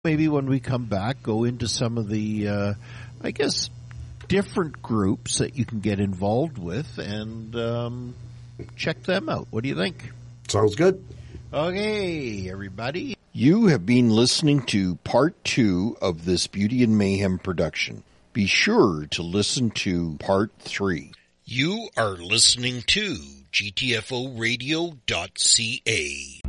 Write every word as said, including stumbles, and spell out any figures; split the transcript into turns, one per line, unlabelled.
Maybe when we come back, go into some of the, uh, I guess, different groups that you can get involved with and um, check them out. What do you think?
Sounds good.
Okay, everybody. You have been listening to part two of this Beauty and Mayhem production. Be sure to listen to part three. You are listening to G T F O radio dot C A.